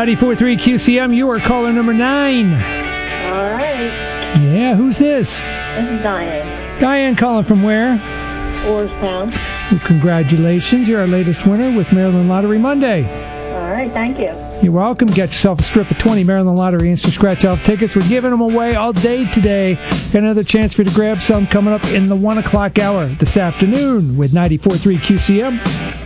94.3 QCM, you are caller number 9. All right. Yeah, who's this? This is Diane. Diane calling from where? Orrstown. Well, congratulations. You're our latest winner with Maryland Lottery Monday. All right, thank you. You're welcome. Get yourself a strip of 20 Maryland Lottery Instant Scratch-Off tickets. We're giving them away all day today. Got another chance for you to grab some coming up in the 1 o'clock hour this afternoon with 94.3 QCM.